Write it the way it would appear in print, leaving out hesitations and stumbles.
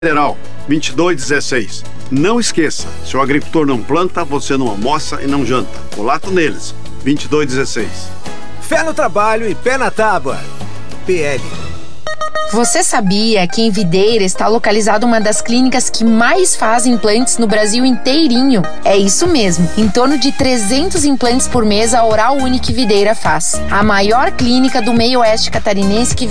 Federal 2216. Não esqueça, se o agricultor não planta, você não almoça e não janta. Colato neles. 2216. Fé no trabalho e pé na tábua. PL. Você sabia que em Videira está localizada uma das clínicas que mais fazem implantes no Brasil inteirinho? É isso mesmo, em torno de 300 implantes por mês a Oral Unique Videira faz. A maior clínica do meio oeste catarinense que